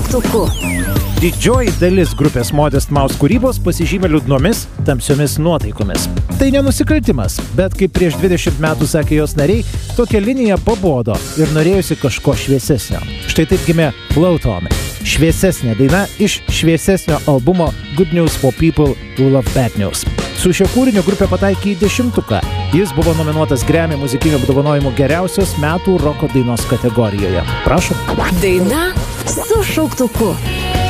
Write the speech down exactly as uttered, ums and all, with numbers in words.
šauktuku. Didžioji dalis grupės Modest Mouse kūrybos pasižymė liūdnomis, tamsiomis nuotaikomis. Tai nenusikaltimas, bet kaip prieš dvidešimt metų sakė jos nariai, tokia linija pabodo ir norėjusi kažko šviesesnio. Štai taip gimė Float On. Šviesesnė daina iš šviesesnio albumo Good News for People Who Love Bad News. Su šio kūrinio grupė pataikė į dešimtuką. Jis buvo nominuotas Grammy muzikinių apdovanojimų geriausios metų roko dainos kategorijoje. Prašom. Daina su šauktuku.